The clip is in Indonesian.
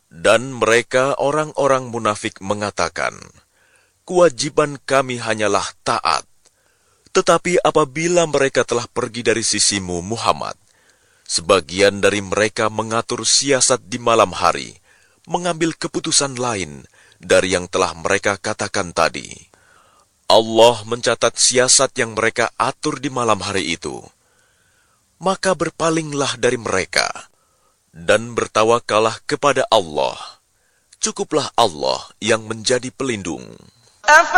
Dan mereka orang-orang munafik mengatakan, kewajiban kami hanyalah taat. Tetapi apabila mereka telah pergi dari sisimu, Muhammad, sebagian dari mereka mengatur siasat di malam hari, mengambil keputusan lain dari yang telah mereka katakan tadi. Allah mencatat siasat yang mereka atur di malam hari itu. Maka berpalinglah dari mereka dan bertawakallah kepada Allah. Cukuplah Allah yang menjadi pelindung.